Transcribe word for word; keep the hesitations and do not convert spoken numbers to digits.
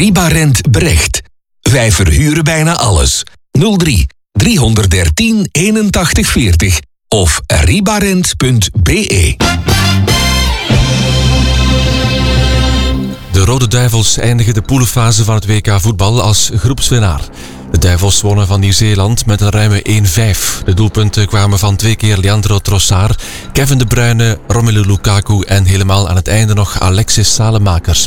Ribarent Brecht. Wij verhuren bijna alles. nul drie driehonderddertien eenentachtig veertig of ribarent punt be. De Rode Duivels eindigen de poelenfase van het W K voetbal als groepswinnaar. De Duivels wonnen van Nieuw-Zeeland met een ruime één vijf. De doelpunten kwamen van twee keer Leandro Trossard, Kevin De Bruyne, Romelu Lukaku en helemaal aan het einde nog Alexis Salemakers.